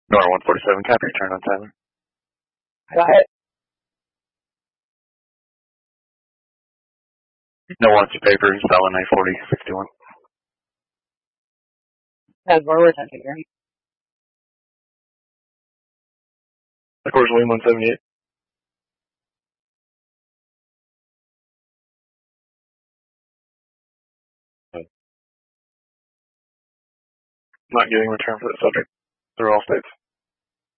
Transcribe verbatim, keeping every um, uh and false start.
Nor one forty-seven, copy return on Tyler. Go ahead. No warranty papers, Bella nine forty sixty-one. Has more attention here. Of course, William one seventy-eight. Not getting return for the subject through all states.